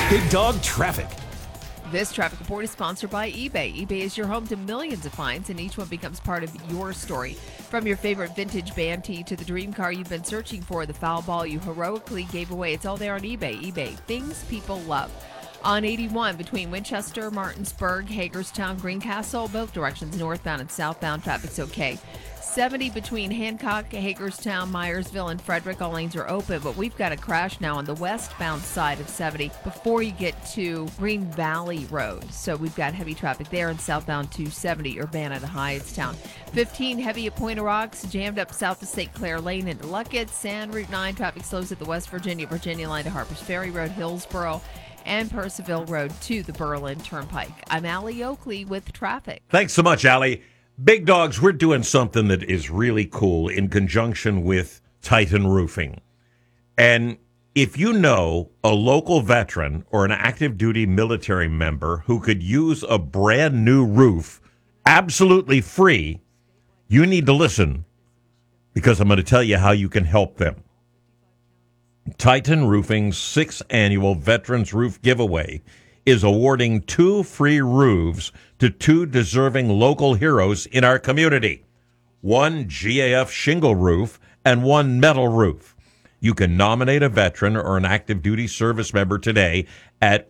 Big Dog Traffic. This traffic report is sponsored by eBay. eBay is your home to millions of finds, and each one becomes part of your story. From your favorite vintage band tee to the dream car you've been searching for, the foul ball you heroically gave away, it's all there on eBay. eBay, things people love. On 81 between Winchester, Martinsburg, Hagerstown, Greencastle, both directions northbound and southbound, traffic's okay. 70 between Hancock, Hagerstown, Myersville, and Frederick. All lanes are open, but we've got a crash now on the westbound side of 70 before you get to Green Valley Road. So we've got heavy traffic there, and southbound 270, Urbana to Hyattstown. 15 heavy at Point of Rocks, jammed up south of St. Clair Lane into Luckett's, and Route 9 traffic slows at the West Virginia line to Harpers Ferry Road, Hillsboro, and Percival Road to the Berlin Turnpike. I'm Allie Oakley with traffic. Thanks so much, Allie. Big Dogs, we're doing something that is really cool in conjunction with Titan Roofing. And if you know a local veteran or an active duty military member who could use a brand new roof absolutely free, you need to listen, because I'm going to tell you how you can help them. Titan Roofing's 6th annual Veterans Roof Giveaway is awarding 2 free roofs to 2 deserving local heroes in our community. 1 GAF shingle roof and 1 metal roof. You can nominate a veteran or an active duty service member today at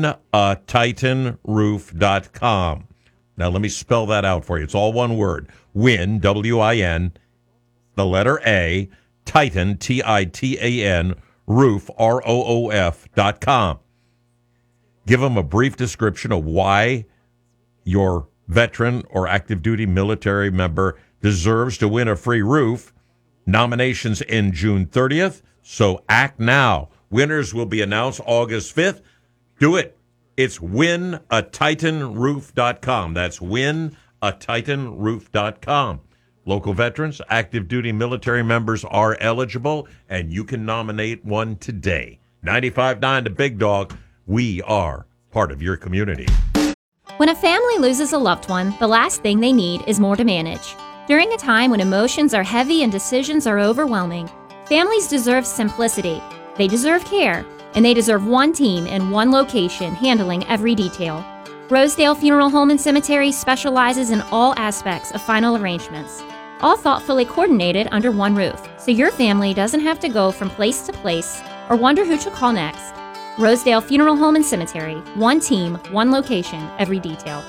winatitanroof.com. Now let me spell that out for you. It's all one word. Win, W-I-N, the letter A, Titan, T-I-T-A-N, roof, R-O-O-F.com. Give them a brief description of why your veteran or active duty military member deserves to win a free roof. Nominations end June 30th, so act now. Winners will be announced August 5th. Do it. It's winatitanroof.com. That's winatitanroof.com. Local veterans, active duty military members are eligible, and you can nominate one today. 95.9 The Big Dog. We are part of your community. When a family loses a loved one, the last thing they need is more to manage. During a time when emotions are heavy and decisions are overwhelming, families deserve simplicity. They deserve care, and they deserve one team in one location handling every detail. Rosedale Funeral Home and Cemetery specializes in all aspects of final arrangements, all thoughtfully coordinated under one roof, so your family doesn't have to go from place to place or wonder who to call next. Rosedale Funeral Home and Cemetery. One team, one location, every detail.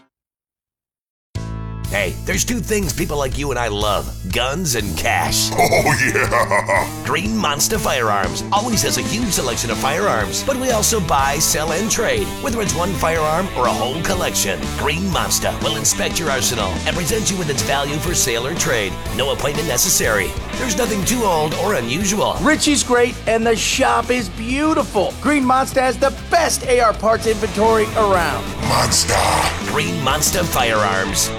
Hey, there's 2 things people like you and I love: guns and cash. Oh, yeah! Green Monster Firearms always has a huge selection of firearms, but we also buy, sell, and trade, whether it's one firearm or a whole collection. Green Monster will inspect your arsenal and present you with its value for sale or trade. No appointment necessary. There's nothing too old or unusual. Richie's great, and the shop is beautiful. Green Monster has the best AR parts inventory around. Monster! Green Monster Firearms.